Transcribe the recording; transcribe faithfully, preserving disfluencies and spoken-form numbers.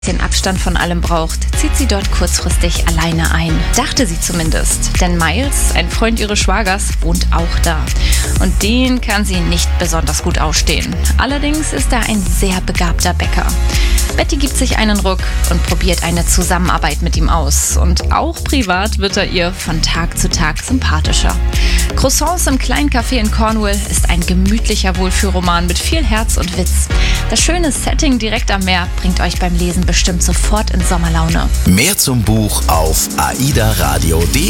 den Abstand von allem braucht, zieht sie dort kurzfristig alleine ein. Dachte sie zumindest. Denn Miles, ein Freund ihres Schwagers, wohnt auch da. Und den kann sie nicht besonders gut ausstehen. Allerdings ist er ein sehr begabter Bäcker. Betty gibt sich einen Ruck und probiert eine Zusammenarbeit mit ihm aus. Und auch privat wird er ihr von Tag zu Tag sympathischer. Croissants im kleinen Café in Cornwall ist ein gemütlicher Wohlfühlroman mit viel Herz und Witz. Das schöne Setting direkt am Meer bringt euch beim Lesen bestimmt sofort in Sommerlaune. Mehr zum Buch auf aidaradio punkt de.